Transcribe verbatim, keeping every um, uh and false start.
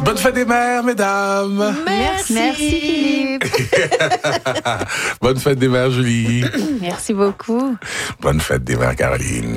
Bonne fête des mères, mesdames. Merci. Merci Philippe. Bonne fête des mères, Julie. Merci beaucoup. Bonne fête des mères, Caroline.